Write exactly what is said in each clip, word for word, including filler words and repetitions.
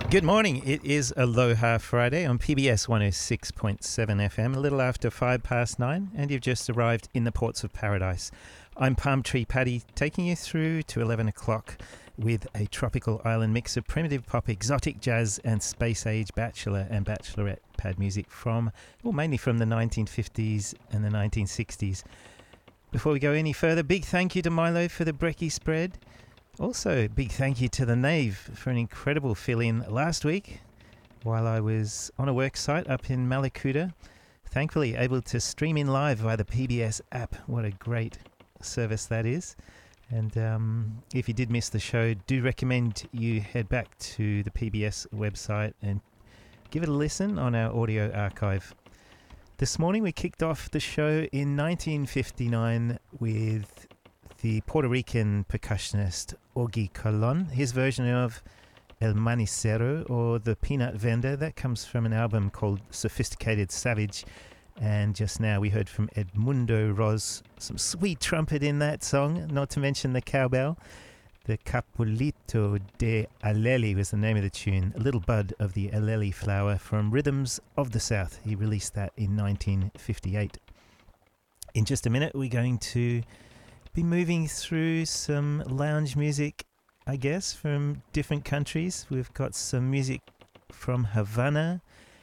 Good morning. It is Aloha Friday on P B S one oh six point seven F M, a little after five past nine, and you've just arrived in the Ports of Paradise. I'm Palm Tree Paddy, taking you through to eleven o'clock with a tropical island mix of primitive pop, exotic jazz, and space-age bachelor and bachelorette pad music from, well, mainly from the nineteen fifties and the nineteen sixties. Before we go any further, big thank you to Milo for the brekkie spread. Also, big thank you to the Nave for an incredible fill-in last week while I was on a work site up in Malakuta. Thankfully, able to stream in live via the P B S app. What a great service that is. And um, if you did miss the show, do recommend you head back to the P B S website and give it a listen on our audio archive. This morning we kicked off the show in nineteen fifty-nine with the Puerto Rican percussionist Augie Colon, his version of El Manicero, or The Peanut Vendor. That comes from an album called Sophisticated Savage. And just now we heard from Edmundo Ros, some sweet trumpet in that song, not to mention the cowbell. The Capulito de Aleli was the name of the tune, a little bud of the aleli flower from Rhythms of the South. He released that in nineteen fifty-eight. In just a minute, we're going to be moving through some lounge music, I guess, from different countries. We've got some music from Havana,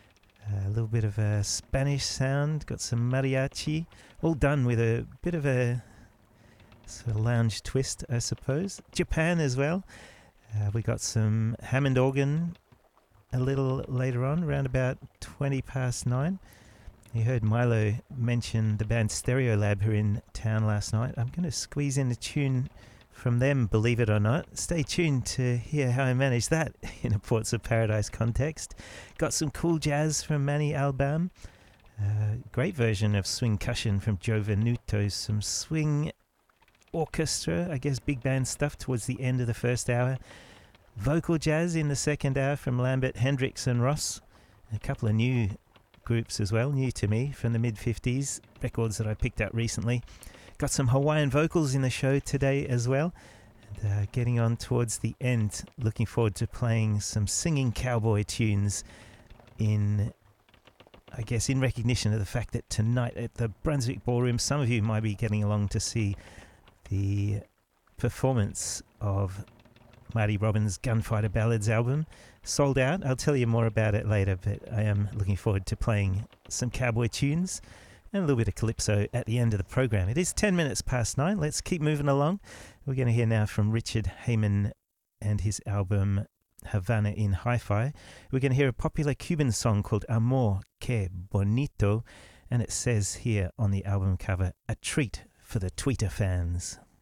a little bit of a Spanish sound, got some mariachi, all done with a bit of a sort of lounge twist, I suppose. Japan as well. Uh, we got some Hammond organ a little later on, around about twenty past nine. You heard Milo mention the band Stereolab who are in town last night. I'm going to squeeze in a tune from them, believe it or not. Stay tuned to hear how I managed that in a Ports of Paradise context. Got some cool jazz from Manny Albam. Uh, great version of Swing Cushion from Joe Venuto. Some swing orchestra, I guess big band stuff towards the end of the first hour. Vocal jazz in the second hour from Lambert, Hendricks and Ross. A couple of new groups as well, new to me, from the mid-fifties, records that I picked up recently. Got some Hawaiian vocals in the show today as well. And uh, getting on towards the end, looking forward to playing some singing cowboy tunes in, I guess, in recognition of the fact that tonight at the Brunswick Ballroom, some of you might be getting along to see the performance of Marty Robbins' Gunfighter Ballads album. Sold out. I'll tell you more about it later, but I am looking forward to playing some cowboy tunes and a little bit of calypso at the end of the program. It is ten minutes past nine. Let's keep moving along. We're going to hear now from Richard Heyman and his album Havana in Hi-Fi. We're going to hear a popular Cuban song called Amor Que Bonito, and it says here on the album cover, a treat for the Tweeter fans.